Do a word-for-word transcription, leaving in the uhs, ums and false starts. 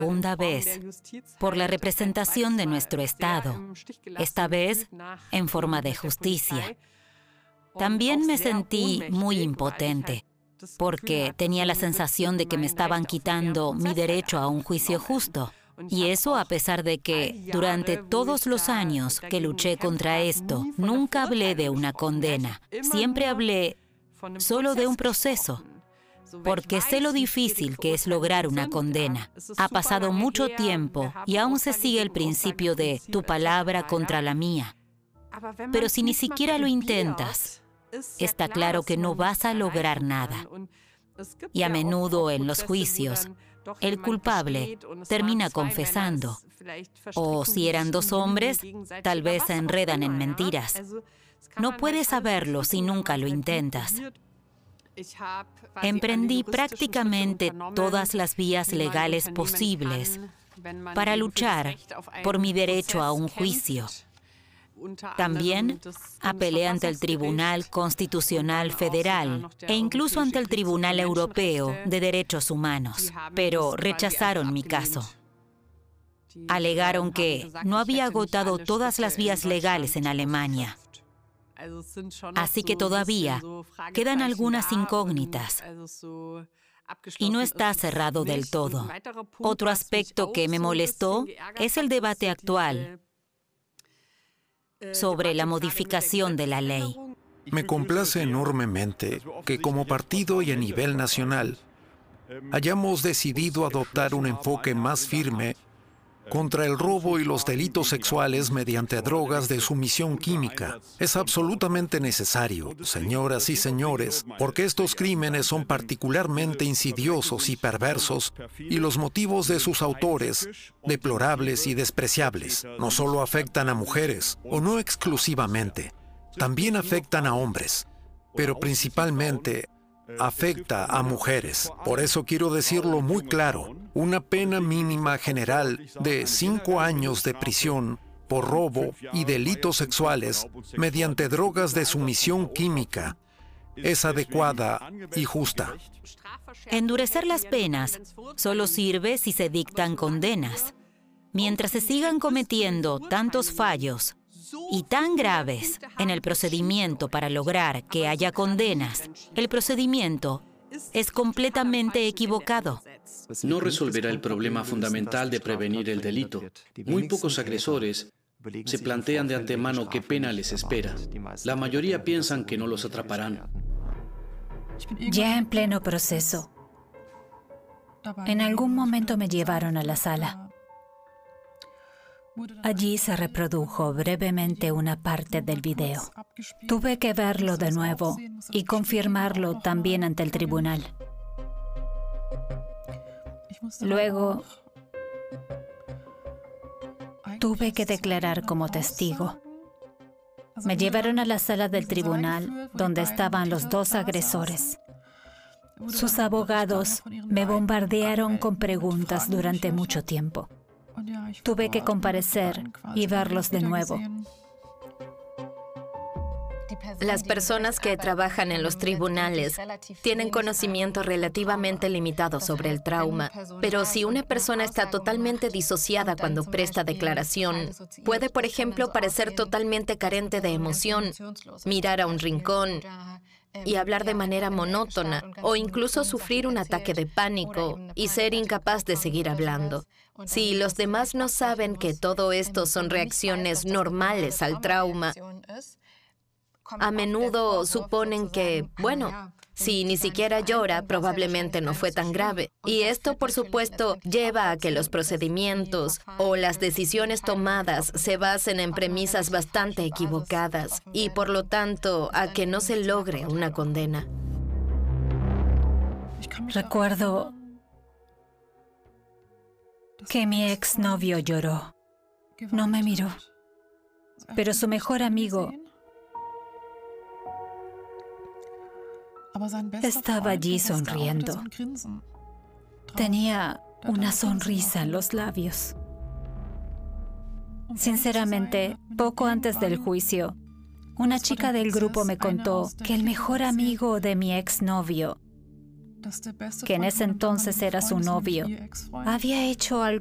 segunda vez por la representación de nuestro Estado, esta vez en forma de justicia. También me sentí muy impotente, porque tenía la sensación de que me estaban quitando mi derecho a un juicio justo. Y eso a pesar de que, durante todos los años que luché contra esto, nunca hablé de una condena. Siempre hablé solo de un proceso, porque sé lo difícil que es lograr una condena. Ha pasado mucho tiempo y aún se sigue el principio de tu palabra contra la mía. Pero si ni siquiera lo intentas, está claro que no vas a lograr nada. Y a menudo en los juicios, el culpable termina confesando. O si eran dos hombres, tal vez se enredan en mentiras. No puedes saberlo si nunca lo intentas. Emprendí prácticamente todas las vías legales posibles para luchar por mi derecho a un juicio. También apelé ante el Tribunal Constitucional Federal e incluso ante el Tribunal Europeo de Derechos Humanos, pero rechazaron mi caso. Alegaron que no había agotado todas las vías legales en Alemania. Así que todavía quedan algunas incógnitas y no está cerrado del todo. Otro aspecto que me molestó es el debate actual sobre la modificación de la ley. Me complace enormemente que como partido y a nivel nacional hayamos decidido adoptar un enfoque más firme contra el robo y los delitos sexuales mediante drogas de sumisión química. Es absolutamente necesario, señoras y señores, porque estos crímenes son particularmente insidiosos y perversos y los motivos de sus autores, deplorables y despreciables, no solo afectan a mujeres, o no exclusivamente, también afectan a hombres, pero principalmente afecta a mujeres. Por eso quiero decirlo muy claro, una pena mínima general de cinco años de prisión por robo y delitos sexuales mediante drogas de sumisión química es adecuada y justa. Endurecer las penas solo sirve si se dictan condenas. Mientras se sigan cometiendo tantos fallos y tan graves en el procedimiento para lograr que haya condenas, el procedimiento es completamente equivocado. No resolverá el problema fundamental de prevenir el delito. Muy pocos agresores se plantean de antemano qué pena les espera. La mayoría piensan que no los atraparán. Ya en pleno proceso, en algún momento me llevaron a la sala. Allí se reprodujo brevemente una parte del video. Tuve que verlo de nuevo y confirmarlo también ante el tribunal. Luego, tuve que declarar como testigo. Me llevaron a la sala del tribunal donde estaban los dos agresores. Sus abogados me bombardearon con preguntas durante mucho tiempo. Tuve que comparecer y verlos de nuevo. Las personas que trabajan en los tribunales tienen conocimiento relativamente limitado sobre el trauma, pero si una persona está totalmente disociada cuando presta declaración, puede, por ejemplo, parecer totalmente carente de emoción, mirar a un rincón y hablar de manera monótona, o incluso sufrir un ataque de pánico y ser incapaz de seguir hablando. Si los demás no saben que todo esto son reacciones normales al trauma, a menudo suponen que, bueno, si ni siquiera llora, probablemente no fue tan grave. Y esto, por supuesto, lleva a que los procedimientos o las decisiones tomadas se basen en premisas bastante equivocadas y, por lo tanto, a que no se logre una condena. Recuerdo que mi exnovio lloró. No me miró, pero su mejor amigo estaba allí sonriendo. Tenía una sonrisa en los labios. Sinceramente, poco antes del juicio, una chica del grupo me contó que el mejor amigo de mi exnovio que en ese entonces era su novio, había hecho algo